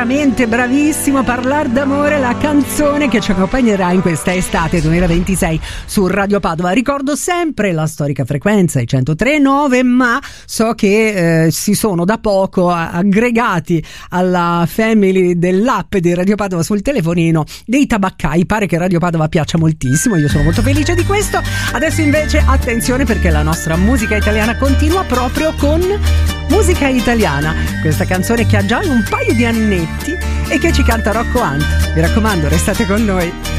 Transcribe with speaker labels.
Speaker 1: Veramente bravissimo a parlare d'amore, la canzone che ci accompagnerà in questa estate 2026 su Radio Padova. Ricordo sempre la storica frequenza, i 103.9, ma so che si sono da poco aggregati alla family dell'app di Radio Padova sul telefonino dei tabaccai. Pare che Radio Padova piaccia moltissimo, io sono molto felice di questo. Adesso invece attenzione, perché la nostra musica italiana continua proprio con musica italiana. Questa canzone che ha già un paio di annetti e che ci canta Rocco Hunt. Mi raccomando, restate con noi.